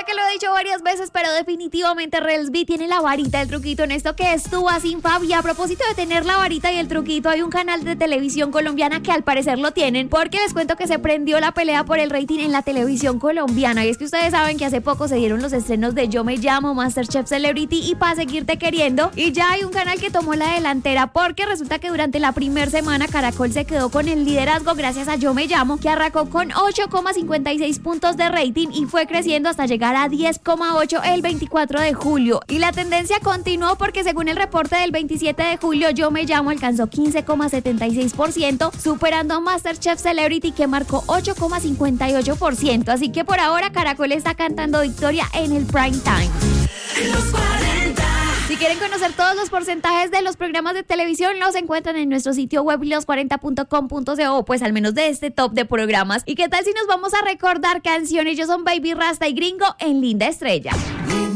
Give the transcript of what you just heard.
sé que lo he dicho varias veces, pero definitivamente Relsby tiene la varita, el truquito en esto que es Tú a Sin Fab. Y a propósito de tener la varita y el truquito, hay un canal de televisión colombiana que al parecer lo tienen, porque les cuento que se prendió la pelea por el rating en la televisión colombiana. Y es que ustedes saben que hace poco se dieron los estrenos de Yo Me Llamo, MasterChef Celebrity y Pa' Seguirte Queriendo. Y ya hay un canal que tomó la delantera, porque resulta que durante la primera semana Caracol se quedó con el liderazgo gracias a Yo Me Llamo, que arrancó con 8,56 puntos de rating y fue creciendo hasta llegar a 10,8 el 24 de julio. Y la tendencia continuó porque según el reporte del 27 de julio, Yo Me Llamo alcanzó 15,76%, superando a MasterChef Celebrity que marcó 8,58%. Así que por ahora Caracol está cantando victoria en el prime time. Los 40. Si quieren conocer todos los porcentajes de los programas de televisión, los encuentran en nuestro sitio web los40.com.co, pues al menos de este top de programas. ¿Y qué tal si nos vamos a recordar canciones? Ellos son Baby Rasta y Gringo en Linda Estrella.